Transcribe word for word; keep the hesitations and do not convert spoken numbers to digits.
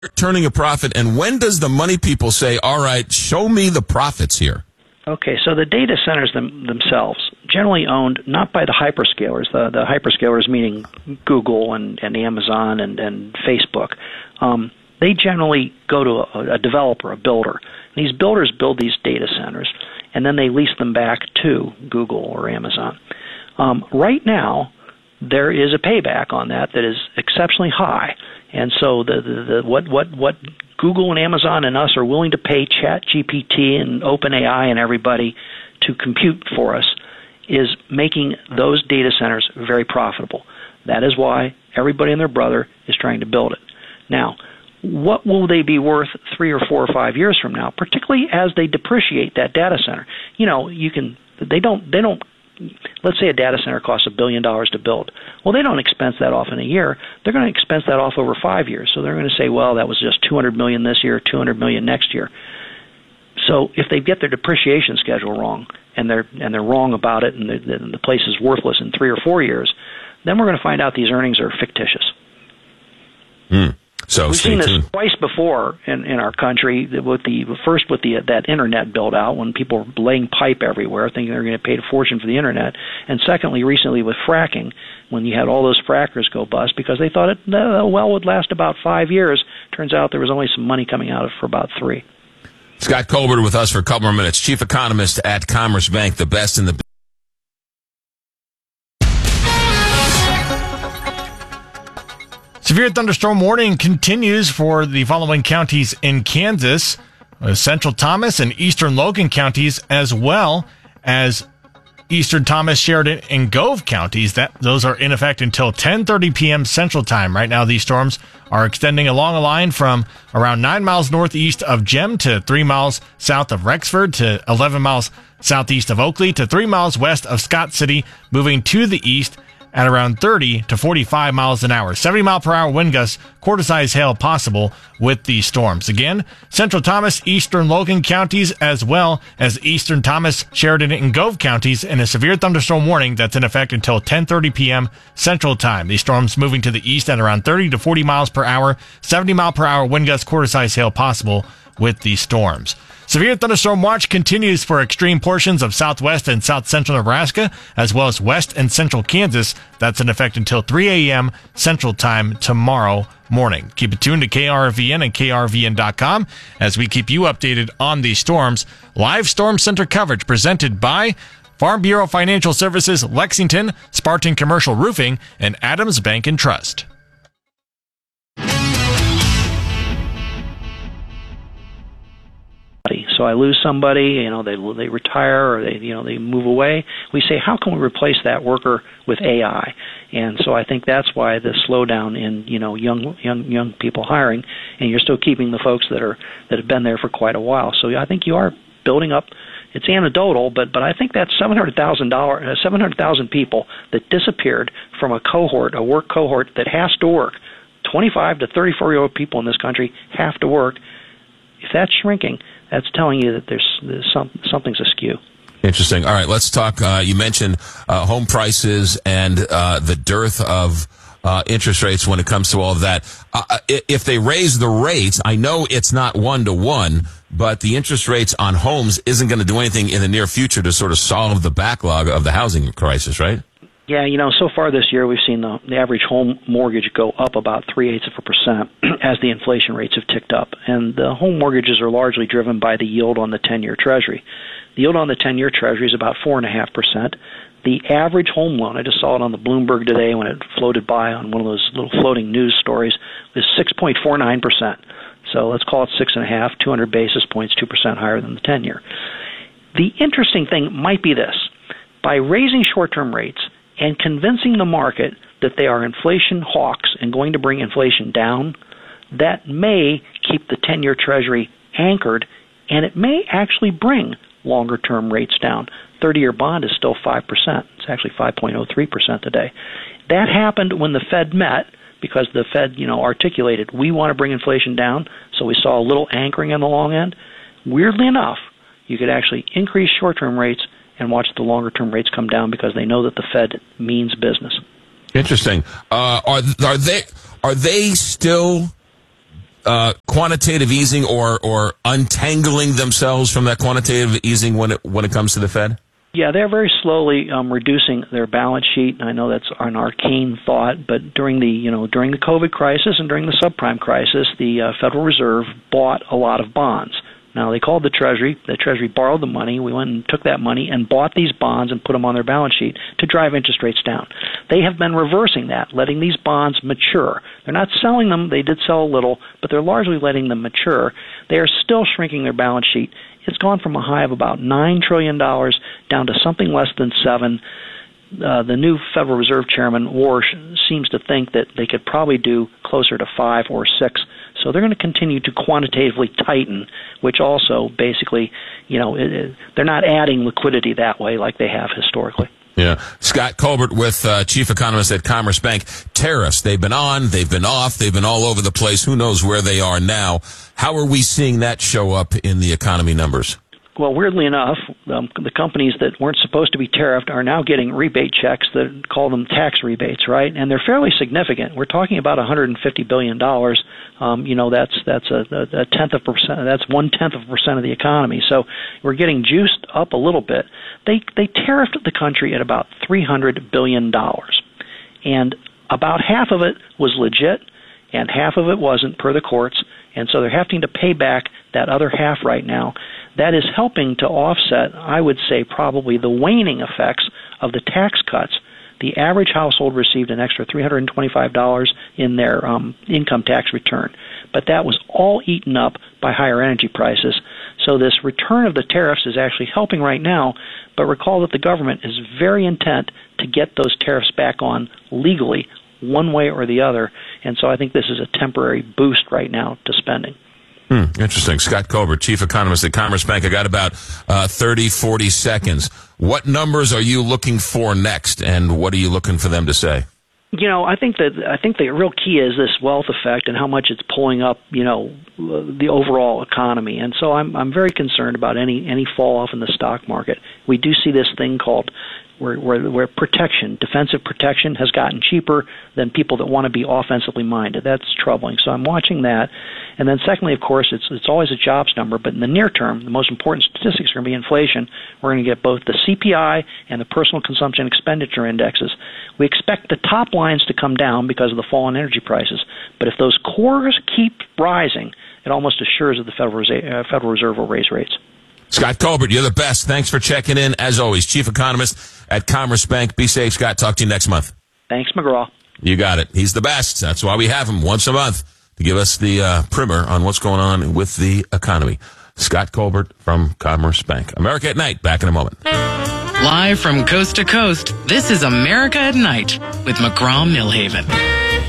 turning a profit, and when does the money people say, all right, show me the profits here? Okay, so the data centers them, themselves, generally owned not by the hyperscalers, the, the hyperscalers meaning Google and, and Amazon and, and Facebook. Um, they generally go to a, a developer, a builder. And these builders build these data centers, and then they lease them back to Google or Amazon. Um, right now, there is a payback on that that is exceptionally high. And so the, the, the what what what Google and Amazon and us are willing to pay ChatGPT and OpenAI and everybody to compute for us is making those data centers very profitable. That is why everybody and their brother is trying to build it. Now, what will they be worth three or four or five years from now, particularly as they depreciate that data center? You know, you can they don't they don't let's say a data center costs a billion dollars to build. Well, they don't expense that off in a year. They're going to expense that off over five years. So they're going to say, well, that was just two hundred million dollars this year, two hundred million dollars next year. So if they get their depreciation schedule wrong and they're and they're wrong about it, and the, the, the place is worthless in three or four years, then we're going to find out these earnings are fictitious. Mm. So we've seen this tuned. twice before in, in our country. With the first with the that internet build out, when people were laying pipe everywhere, thinking they're going to pay a fortune for the internet, and secondly, recently with fracking, when you had all those frackers go bust because they thought it the well would last about five years. Turns out there was only some money coming out of it for about three. Scott Colbert with us for a couple more minutes, chief economist at Commerce Bank, the best in the. Severe thunderstorm warning continues for the following counties in Kansas, uh, Central Thomas and Eastern Logan counties, as well as Eastern Thomas, Sheridan, and Gove counties. That those are in effect until ten thirty p.m. Central Time. Right now, these storms are extending along a line from around nine miles northeast of Gem to three miles south of Rexford to eleven miles southeast of Oakley to three miles west of Scott City, moving to the east at around thirty to forty-five miles an hour. seventy mile per hour wind gusts, quarter-size hail possible with these storms. Again, Central Thomas, Eastern Logan counties, as well as Eastern Thomas, Sheridan, and Gove counties in a severe thunderstorm warning that's in effect until ten thirty p.m. Central Time. These storms moving to the east at around thirty to forty miles per hour. seventy mile per hour wind gusts, quarter-size hail possible with these storms. Severe thunderstorm watch continues for extreme portions of southwest and south central Nebraska, as well as west and central Kansas. That's in effect until three a.m. Central Time tomorrow morning. Keep it tuned to K R V N and K R V N dot com as we keep you updated on these storms. Live Storm Center coverage presented by Farm Bureau Financial Services, Lexington, Spartan Commercial Roofing, and Adams Bank and Trust. So I lose somebody, you know, they they retire or they you know they move away. We say, how can we replace that worker with A I? And so I think that's why the slowdown in you know young young young people hiring, and you're still keeping the folks that are that have been there for quite a while. So I think you are building up. It's anecdotal, but but I think that's seven hundred thousand dollars, seven hundred thousand people that disappeared from a cohort, a work cohort that has to work. twenty-five to thirty-four year old people in this country have to work. If that's shrinking, that's telling you that there's, there's some, something's askew. Interesting. All right, let's talk. Uh, you mentioned uh, home prices and uh, the dearth of uh, interest rates when it comes to all of that. Uh, if they raise the rates, I know it's not one-to-one, but the interest rates on homes isn't going to do anything in the near future to sort of solve the backlog of the housing crisis, right? Yeah, you know, so far this year we've seen the, the average home mortgage go up about three-eighths of a percent as the inflation rates have ticked up. And the home mortgages are largely driven by the yield on the ten-year Treasury. The yield on the ten-year Treasury is about four point five percent. The average home loan, I just saw it on the Bloomberg today when it floated by on one of those little floating news stories, is six point four nine percent. So let's call it six point five, two hundred basis points, two percent higher than the ten-year. The interesting thing might be this. By raising short-term rates and convincing the market that they are inflation hawks and going to bring inflation down, that may keep the ten-year Treasury anchored, and it may actually bring longer-term rates down. thirty-year bond is still five percent. It's actually five point oh three percent today. That happened when the Fed met because the Fed, you know, articulated, we want to bring inflation down, so we saw a little anchoring on the long end. Weirdly enough, you could actually increase short-term rates and watch the longer-term rates come down because they know that the Fed means business. Interesting. Uh, are are they are they still uh, quantitative easing or or untangling themselves from that quantitative easing when it when it comes to the Fed? Yeah, they're very slowly um, reducing their balance sheet. I know that's an arcane thought, but during the you know during the COVID crisis and during the subprime crisis, the uh, Federal Reserve bought a lot of bonds. Now, they called the Treasury. The Treasury borrowed the money. We went and took that money and bought these bonds and put them on their balance sheet to drive interest rates down. They have been reversing that, letting these bonds mature. They're not selling them. They did sell a little, but they're largely letting them mature. They are still shrinking their balance sheet. It's gone from a high of about nine trillion dollars down to something less than seven. Uh, the new Federal Reserve Chairman, Warsh, seems to think that they could probably do closer to five or six. So they're going to continue to quantitatively tighten, which also basically, you know, it, it, they're not adding liquidity that way like they have historically. Yeah. Scott Colbert with uh, Chief Economist at Commerce Bank. Tariffs, they've been on, they've been off, they've been all over the place. Who knows where they are now? How are we seeing that show up in the economy numbers? Well, weirdly enough, um, the companies that weren't supposed to be tariffed are now getting rebate checks that call them tax rebates, right? And they're fairly significant. We're talking about one hundred fifty billion dollars. Um, you know, that's that's a, a tenth of percent. That's one tenth of a percent of the economy. So we're getting juiced up a little bit. They they tariffed the country at about three hundred billion dollars, and about half of it was legit, and half of it wasn't, per the courts. And so they're having to pay back that other half right now. That is helping to offset, I would say, probably the waning effects of the tax cuts. The average household received an extra three hundred twenty-five dollars in their um, income tax return, but that was all eaten up by higher energy prices. So this return of the tariffs is actually helping right now, but recall that the government is very intent to get those tariffs back on legally, one way or the other, and so I think this is a temporary boost right now to spending. Hmm, interesting. Scott Colbert, Chief Economist at Commerce Bank. I got about uh, thirty, forty seconds. What numbers are you looking for next, and what are you looking for them to say? You know, I think that I think the real key is this wealth effect and how much it's pulling up, you know, the overall economy. And so I'm I'm very concerned about any any fall off in the stock market. We do see this thing called where where, where protection, defensive protection, has gotten cheaper than people that want to be offensively minded. That's troubling. So I'm watching that. And then secondly, of course, it's it's always a jobs number, but in the near term, the most important statistics are going to be inflation. We're going to get both the C P I and the personal consumption expenditure indexes. We expect the top lines to come down because of the fall in energy prices. But if those cores keep rising, it almost assures that the Federal Reserve, uh, Federal Reserve will raise rates. Scott Colbert, you're the best. Thanks for checking in. As always, Chief Economist at Commerce Bank. Be safe, Scott. Talk to you next month. Thanks, McGraw. You got it. He's the best. That's why we have him once a month to give us the uh, primer on what's going on with the economy. Scott Colbert from Commerce Bank. America at Night. Back in a moment. Live from coast to coast, this is America at Night with McGraw Millhaven.